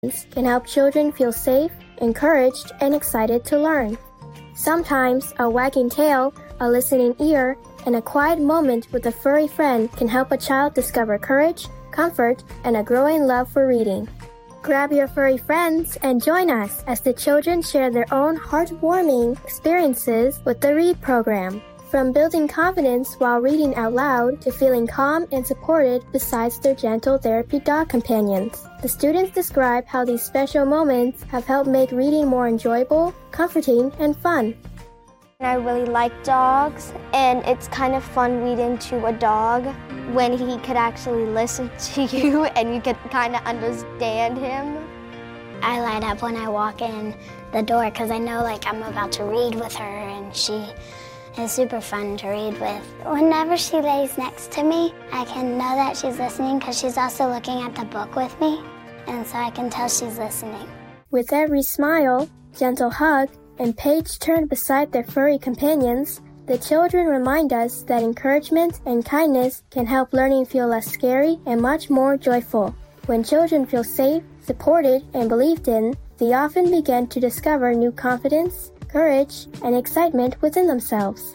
can help children feel safe, encouraged, and excited to learn. Sometimes a wagging tail, a listening ear, and a quiet moment with a furry friend can help a child discover courage, comfort, and a growing love for reading. Grab your furry friends and join us as the children share their own heartwarming experiences with the READ program. From building confidence while reading out loud to feeling calm and supported beside their gentle therapy dog companions. The students describe how these special moments have helped make reading more enjoyable, comforting, and fun. I really like dogs, and it's kind of fun reading to a dog when he could actually listen to you and you could kind of understand him. I light up when I walk in the door because I know I'm about to read with her, and she is super fun to read with. Whenever she lays next to me, I can know that she's listening because she's also looking at the book with me, and so I can tell she's listening. With every smile, gentle hug, and page turned beside their furry companions, the children remind us that encouragement and kindness can help learning feel less scary and much more joyful. When children feel safe, supported, and believed in, they often begin to discover new confidence, courage, and excitement within themselves.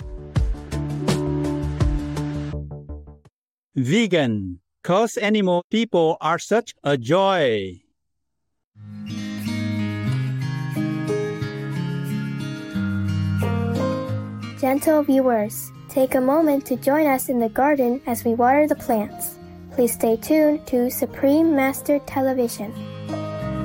Vegan, 'cause animal people are such a joy. Gentle viewers, take a moment to join us in the garden as we water the plants. Please stay tuned to Supreme Master Television.